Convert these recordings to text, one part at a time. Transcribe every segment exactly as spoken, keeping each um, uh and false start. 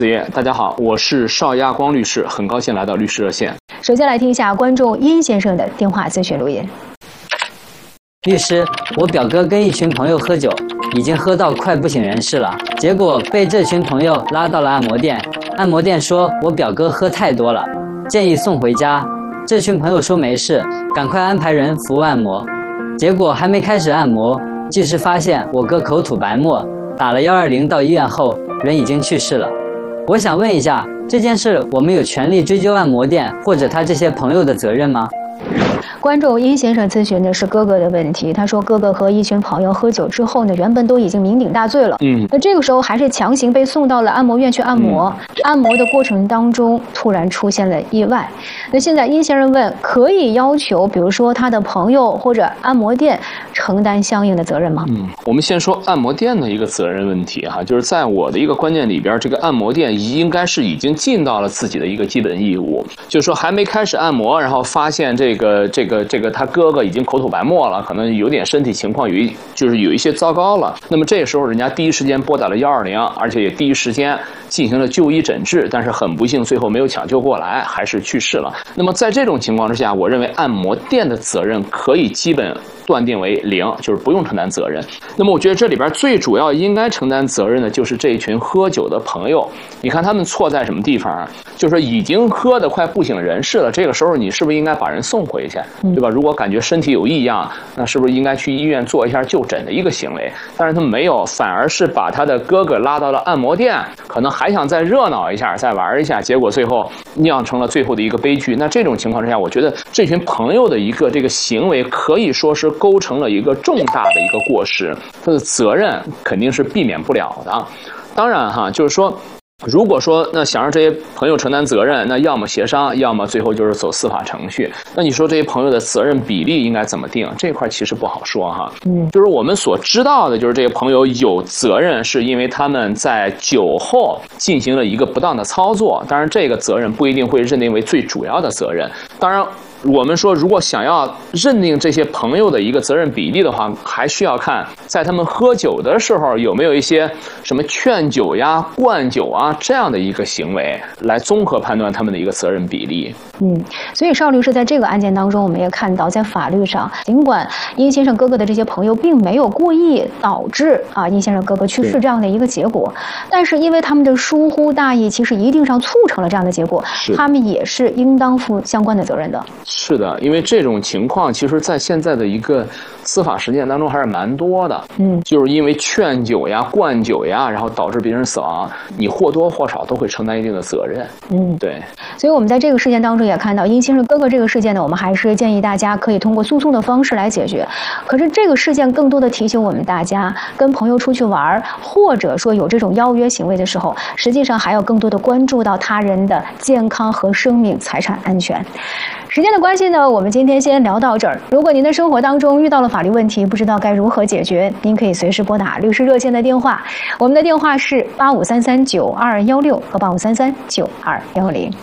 子夜，大家好，我是邵亚光律师，很高兴来到律师热线。 首先来听一下观众殷先生的电话咨询录音。 律师，我表哥跟一群朋友喝酒，已经喝到快不省人事了，结果被这群朋友拉到了按摩店。按摩店说我表哥喝太多了，建议送回家。这群朋友说没事，赶快安排人服务按摩。结果还没开始按摩，技师发现我哥口吐白沫，打了一二零到医院后，人已经去世了。我想问一下，这件事我们有权利追究按摩店或者他这些朋友的责任吗？ 观众殷先生咨询的是哥哥的问题，他说哥哥和一群朋友喝酒之后呢，原本都已经酩酊大醉了，嗯，那这个时候还是强行被送到了按摩院去按摩，嗯、按摩的过程当中突然出现了意外。那现在殷先生问，可以要求比如说他的朋友或者按摩店承担相应的责任吗？ 嗯，我们先说按摩店的一个责任问题哈，就是在我的一个观念里边，这个按摩店应该是已经尽到了自己的一个基本义务，就是说还没开始按摩，然后发现这个这个这个他哥哥已经口吐白沫了，可能有点身体情况有一就是有一些糟糕了，那么这个时候人家第一时间拨打了一二零，而且也第一时间进行了就医诊治，但是很不幸最后没有抢救过来，还是去世了。那么在这种情况之下，我认为按摩店的责任可以基本断定为零，就是不用承担责任。那么我觉得这里边最主要应该承担责任的就是这一群喝酒的朋友。你看他们错在什么地方啊？就是说已经喝得快不省人事了，这个时候你是不是应该把人送回去，对吧？如果感觉身体有异样，那是不是应该去医院做一下就诊的一个行为？但是他们没有，反而是把他的哥哥拉到了按摩店，可能还想再热闹一下，再玩一下，结果最后酿成了最后的一个悲剧。那这种情况之下，我觉得这群朋友的一个这个行为可以说是构成了一个重大的一个过失，他的责任肯定是避免不了的。当然哈，就是说如果说那想让这些朋友承担责任，那要么协商，要么最后就是走司法程序。那你说这些朋友的责任比例应该怎么定？这块其实不好说哈。嗯，就是我们所知道的，就是这些朋友有责任，是因为他们在酒后进行了一个不当的操作。当然，这个责任不一定会认定为最主要的责任。当然，我们说，如果想要认定这些朋友的一个责任比例的话，还需要看在他们喝酒的时候有没有一些什么劝酒呀、灌酒啊这样的一个行为，来综合判断他们的一个责任比例。 嗯，所以邵律师在这个案件当中，我们也看到，在法律上，尽管殷先生哥哥的这些朋友并没有故意导致啊殷先生哥哥去世这样的一个结果，但是因为他们的疏忽大意，其实一定上促成了这样的结果，他们也是应当负相关的责任的。 是的，因为这种情况其实在现在的一个司法实践当中还是蛮多的。嗯，就是因为劝酒呀、灌酒呀，然后导致别人死亡，你或多或少都会承担一定的责任。嗯，对。 所以我们在这个事件当中也看到，殷先生哥哥这个事件呢，我们还是建议大家可以通过诉讼的方式来解决。可是这个事件更多的提醒我们大家，跟朋友出去玩，或者说有这种邀约行为的时候，实际上还要更多的关注到他人的健康和生命财产安全。时间的关系呢，我们今天先聊到这儿。如果您的生活当中遇到了法律问题，不知道该如何解决，您可以随时拨打律师热线的电话，我们的电话是八五三三九二幺六和八五三三九二幺零。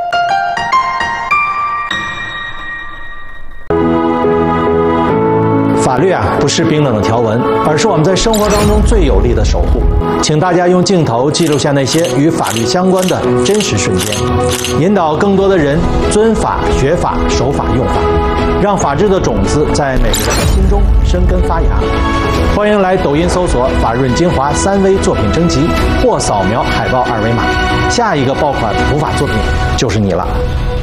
法律啊，不是冰冷的条文，而是我们在生活当中最有力的守护。请大家用镜头记录下那些与法律相关的真实瞬间，引导更多的人遵法、学法、守法、用法，让法治的种子在每个人的心中生根发芽。欢迎来抖音搜索“法润精华三微作品征集”或扫描海报二维码，下一个爆款普法作品就是你了。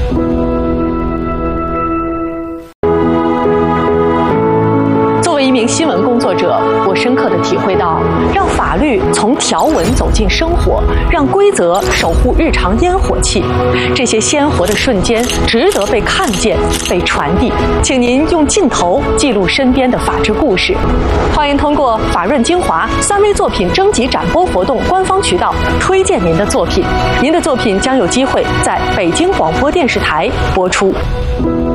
一名新闻工作者，我深刻地体会到，让法律从条文走进生活，让规则守护日常烟火气，这些鲜活的瞬间值得被看见、被传递。请您用镜头记录身边的法治故事。欢迎通过法润精华三微作品征集展播活动官方渠道推荐您的作品，您的作品将有机会在北京广播电视台播出。